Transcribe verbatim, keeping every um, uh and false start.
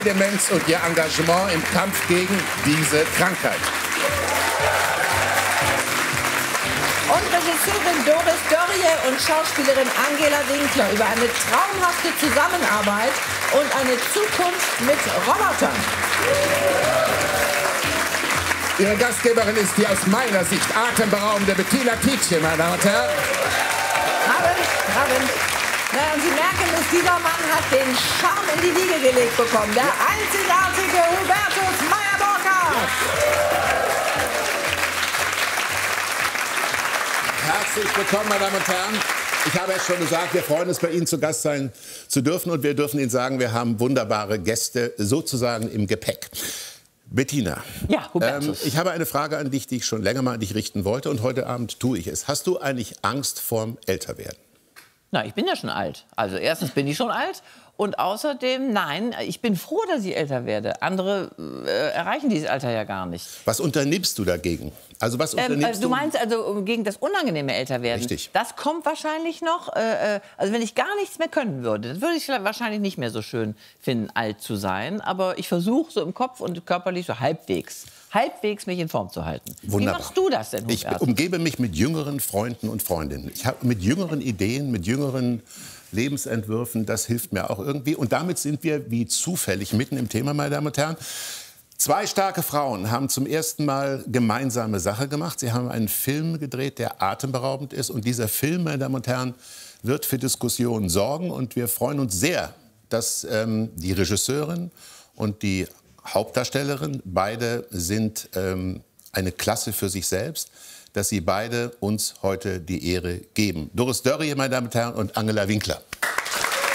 Demenz und ihr Engagement im Kampf gegen diese Krankheit. Und Regisseurin Doris Dörrie und Schauspielerin Angela Winkler über eine traumhafte Zusammenarbeit und eine Zukunft mit Robotern. Ihre Gastgeberin ist die aus meiner Sicht atemberaubende Bettina Tietjen, meine Damen und Herren. Abend, Abend. Na, und Sie merken es, dieser Mann hat den Charme in die Wiege gelegt bekommen. Der einzigartige Hubertus Meyer-Burkhardt. Herzlich willkommen, meine Damen und Herren. Ich habe es schon gesagt, wir freuen uns, bei Ihnen zu Gast sein zu dürfen. Und wir dürfen Ihnen sagen, wir haben wunderbare Gäste sozusagen im Gepäck. Bettina, ja, Hubertus. Ähm, ich habe eine Frage an dich, die ich schon länger mal an dich richten wollte. Und heute Abend tue ich es. Hast du eigentlich Angst vorm Älterwerden? Na, ich bin ja schon alt. Also erstens bin ich schon alt und außerdem, nein, ich bin froh, dass ich älter werde. Andere äh, erreichen dieses Alter ja gar nicht. Was unternimmst du dagegen? Also was unternimmst ähm, also, du? du meinst also gegen das unangenehme Älterwerden? Richtig. Das kommt wahrscheinlich noch. Äh, also wenn ich gar nichts mehr können würde, dann würde ich wahrscheinlich nicht mehr so schön finden, alt zu sein. Aber ich versuche so im Kopf und körperlich so halbwegs. halbwegs mich in Form zu halten. Wunderbar. Wie machst du das denn, Hubertus? Ich umgebe mich mit jüngeren Freunden und Freundinnen. Ich habe mit jüngeren Ideen, mit jüngeren Lebensentwürfen, das hilft mir auch irgendwie. Und damit sind wir, wie zufällig, mitten im Thema, meine Damen und Herren. Zwei starke Frauen haben zum ersten Mal gemeinsame Sache gemacht. Sie haben einen Film gedreht, der atemberaubend ist. Und dieser Film, meine Damen und Herren, wird für Diskussionen sorgen. Und wir freuen uns sehr, dass ähm, die Regisseurin und die Hauptdarstellerin, beide sind ähm, eine Klasse für sich selbst, dass sie beide uns heute die Ehre geben. Doris Dörrie, meine Damen und Herren, und Angela Winkler.